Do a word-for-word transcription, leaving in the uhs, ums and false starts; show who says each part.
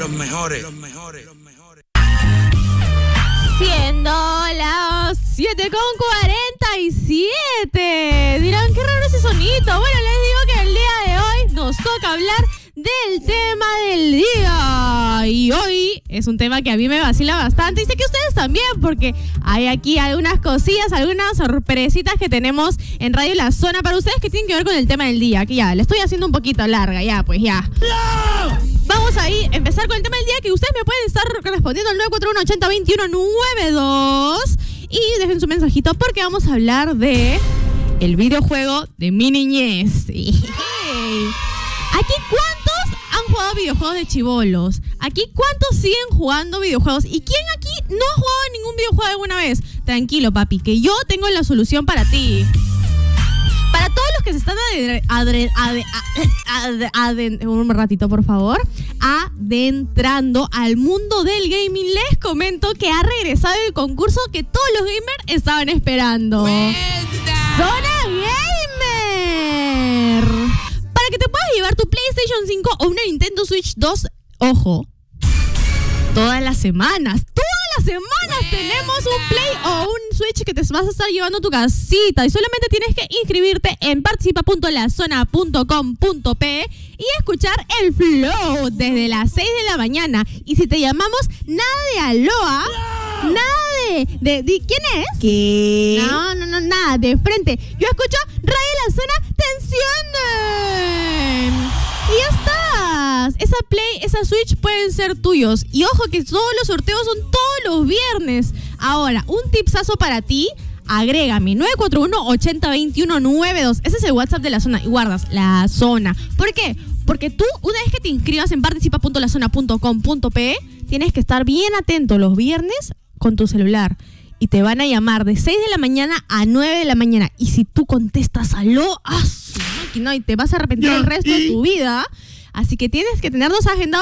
Speaker 1: Los mejores. Los mejores. Los mejores.
Speaker 2: Siendo las siete con cuarenta y siete. Dirán, qué raro ese sonito. Bueno, les digo que el día de hoy nos toca hablar del tema del día. Y hoy es un tema que a mí me vacila bastante. Y sé que ustedes también, porque hay aquí algunas cosillas, algunas sorpresitas que tenemos en Radio La Zona para ustedes que tienen que ver con el tema del día. Que ya, le estoy haciendo un poquito larga, ya, pues ya. ¡No! Vamos ahí a empezar con el tema del día, que ustedes me pueden estar respondiendo al nueve cuatro uno, ochenta, veintiuno, noventa y dos. Y dejen su mensajito porque vamos a hablar de el videojuego de mi niñez. Aquí, ¿cuántos han jugado videojuegos de chibolos? Aquí, ¿cuántos siguen jugando videojuegos? ¿Y quién aquí no ha jugado ningún videojuego alguna vez? Tranquilo, papi, que yo tengo la solución para ti. Para todos los que se están adre, adre, adre, adre, adre, un ratito, por favor, adentrando al mundo del gaming, les comento que ha regresado el concurso que todos los gamers estaban esperando. ¡Cuenta! ¡Zona Gamer! Para que te puedas llevar tu PlayStation cinco o una Nintendo Switch dos, ojo, todas las semanas, todas las semanas tenemos un Play o un Switch que te vas a estar llevando a tu casita, y solamente tienes que inscribirte en participa punto la zona punto com punto pe y escuchar el flow desde las seis de la mañana. Y si te llamamos, nada de aloa, no. nada de, de, de ¿quién es?
Speaker 3: ¿Qué?
Speaker 2: No, no, no, nada, de frente. Yo escucho Radio La Zona, te encienden. Y ya estás. Esa Play, esa Switch pueden ser tuyos. Y ojo que todos los sorteos son todos los viernes. Ahora, un tipsazo para ti. Agrégame nueve cuatro uno, ochenta, veintiuno, noventa y dos. Ese es el WhatsApp de La Zona. Y guardas La Zona. ¿Por qué? Porque tú, una vez que te inscribas en participa punto la zona punto com punto pe, tienes que estar bien atento los viernes con tu celular. Y te van a llamar de seis de la mañana a nueve de la mañana. Y si tú contestas aló, ¡ah, su máquina! Y te vas a arrepentir el resto de tu vida. Así que tienes que tenerlos agendados.